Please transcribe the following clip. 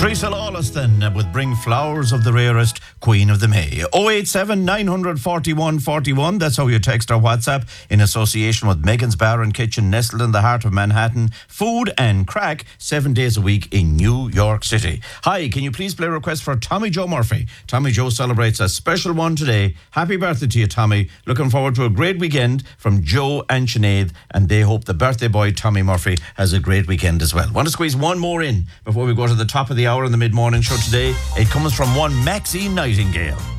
Teresa Lawless then with Bring Flowers of the Rarest, Queen of the May. 087 941 41. That's how you text or WhatsApp in association with Megan's Bar and Kitchen, nestled in the heart of Manhattan. Food and crack 7 days a week in New York City. Hi, can you please play a request for Tommy Joe Murphy? Tommy Joe celebrates a special one today. Happy birthday to you, Tommy. Looking forward to a great weekend from Joe and Sinead, and they hope the birthday boy Tommy Murphy has a great weekend as well. Want to squeeze one more in before we go to the top of the hour in the mid-morning show today? It comes from one Maxine Nightingale.